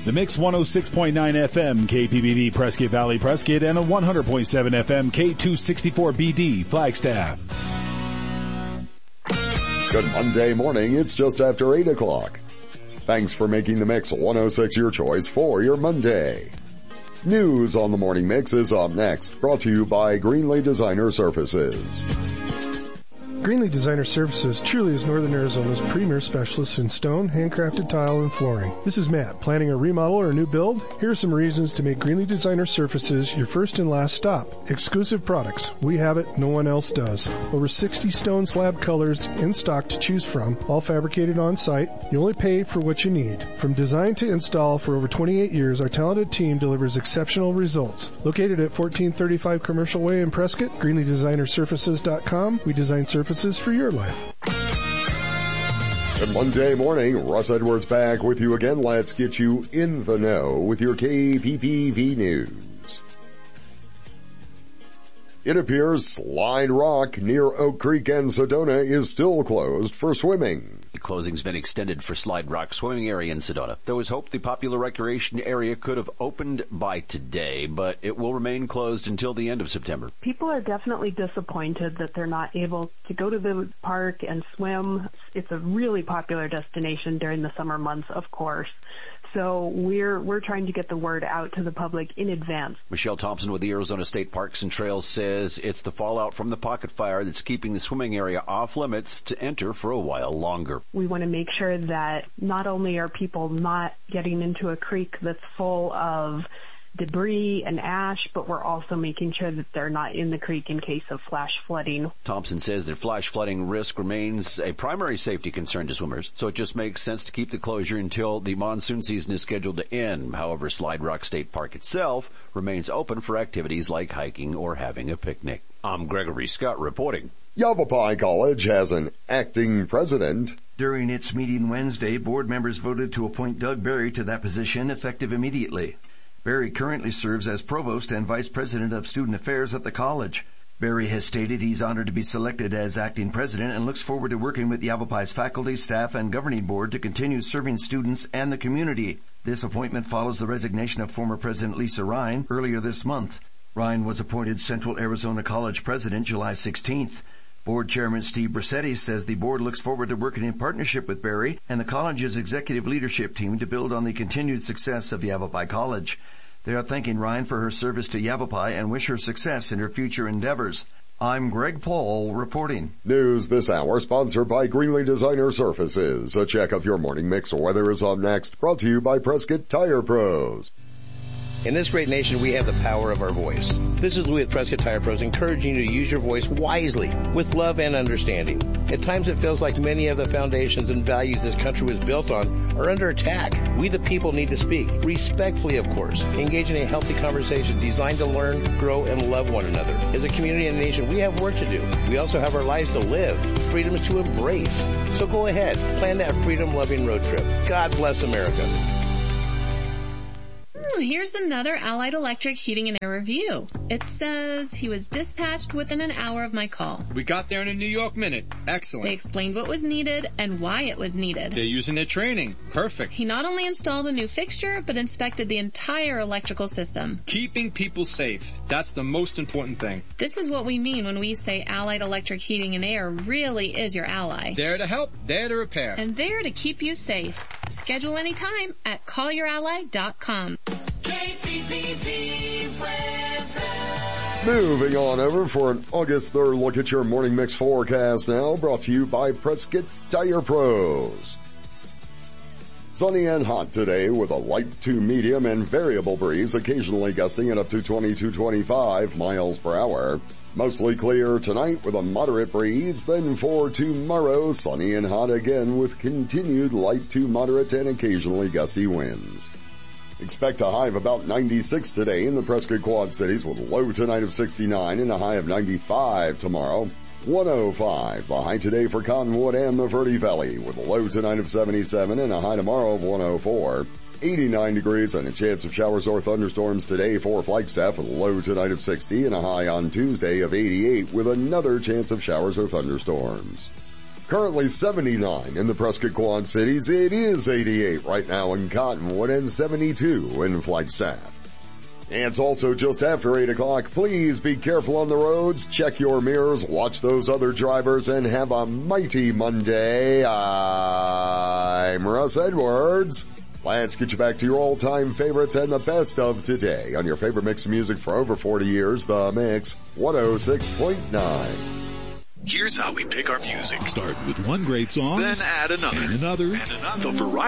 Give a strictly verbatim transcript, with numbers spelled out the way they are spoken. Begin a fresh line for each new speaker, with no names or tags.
The Mix one oh six point nine F M K P B D Prescott Valley Prescott and a one hundred point seven F M K two sixty-four B D Flagstaff.
Good Monday morning. It's just after eight o'clock. Thanks for making the Mix one oh six your choice for your Monday. News on the Morning Mix is up next, brought to you by Greenlee Designer Services.
Greenlee Designer Services truly is Northern Arizona's premier specialist in stone, handcrafted tile, and flooring. This is Matt. Planning a remodel or a new build? Here are some reasons to make Greenlee Designer Services your first and last stop. Exclusive products. We have it. No one else does. Over sixty stone slab colors in stock to choose from, all fabricated on site. You only pay for what you need. From design to install for over twenty-eight years, our talented team delivers exceptional results. Located at fourteen thirty-five Commercial Way in Prescott, Greenlee Designer Services dot com. We design surfaces for your life.
Good Monday morning. Russ Edwards back with you again. Let's get you in the know with your K P P V news. It appears Slide Rock near Oak Creek and Sedona is still closed for swimming.
The closing's been extended for Slide Rock swimming area in Sedona. There was hope the popular recreation area could have opened by today, but it will remain closed until the end of September.
People are definitely disappointed that they're not able to go to the park and swim. It's a really popular destination during the summer months, of course. So we're we're trying to get the word out to the public in advance.
Michelle Thompson with the Arizona State Parks and Trails says it's the fallout from the pocket fire that's keeping the swimming area off limits to enter for a while longer.
We want to make sure that not only are people not getting into a creek that's full of debris and ash, but we're also making sure that they're not in the creek in case of flash flooding.
Thompson says that flash flooding risk remains a primary safety concern to swimmers, so it just makes sense to keep the closure until the monsoon season is scheduled to end. However, Slide Rock State Park itself remains open for activities like hiking or having a picnic. I'm Gregory Scott reporting.
Yavapai College has an acting president.
During its meeting Wednesday, board members voted to appoint Doug Berry to that position effective immediately. Berry currently serves as provost and vice president of student affairs at the college. Berry has stated he's honored to be selected as acting president and looks forward to working with Yavapai's faculty, staff, and governing board to continue serving students and the community. This appointment follows the resignation of former President Lisa Ryan earlier this month. Ryan was appointed Central Arizona College president July sixteenth. Board Chairman Steve Brissetti says the board looks forward to working in partnership with Berry and the college's executive leadership team to build on the continued success of Yavapai College. They are thanking Ryan for her service to Yavapai and wish her success in her future endeavors. I'm Greg Paul reporting.
News this hour sponsored by Greenlee Designer Services. A check of your morning mix weather is up next, brought to you by Prescott Tire Pros.
In this great nation, we have the power of our voice. This is Louis at Prescott Tire Pros, encouraging you to use your voice wisely, with love and understanding. At times it feels like many of the foundations and values this country was built on are under attack. We the people need to speak, respectfully of course, engage in a healthy conversation designed to learn, grow, and love one another. As a community and a nation, we have work to do. We also have our lives to live, freedoms to embrace. So go ahead, plan that freedom-loving road trip. God bless America.
Here's another Allied Electric heating and air review. It says he was dispatched within an hour of my call.
We got there in a New York minute. Excellent.
They explained what was needed and why it was needed.
They're using their training. Perfect.
He not only installed a new fixture, but inspected the entire electrical system.
Keeping people safe. That's the most important thing.
This is what we mean when we say Allied Electric Heating and Air really is your ally.
There to help, there to repair.
And there to keep you safe. Schedule anytime at call your ally dot com.
K P P V weather.
Moving on over for an August third look at your morning mix forecast now, brought to you by Prescott Tire Pros. Sunny and hot today with a light to medium and variable breeze, occasionally gusting at up to twenty-two to twenty-five miles per hour. Mostly clear tonight with a moderate breeze. Then for tomorrow, sunny and hot again with continued light to moderate and occasionally gusty winds. Expect a high of about ninety-six today in the Prescott Quad Cities with a low tonight of sixty-nine and a high of ninety-five tomorrow. one oh five, the high today for Cottonwood and the Verde Valley with a low tonight of seventy-seven and a high tomorrow of one oh four. eighty-nine degrees and a chance of showers or thunderstorms today for Flagstaff with a low tonight of sixty and a high on Tuesday of eighty-eight with another chance of showers or thunderstorms. Currently seventy-nine in the Prescott Quad Cities. It is eighty-eight right now in Cottonwood and seventy-two in Flagstaff. It's also just after eight o'clock. Please be careful on the roads. Check your mirrors. Watch those other drivers and have a mighty Monday. I'm Russ Edwards. Let's get you back to your all-time favorites and the best of today on your favorite mix of music for over forty years, The Mix one oh six point nine.
Here's how we pick our music.
Start with one great song,
then add another.
And another.
And another. The variety.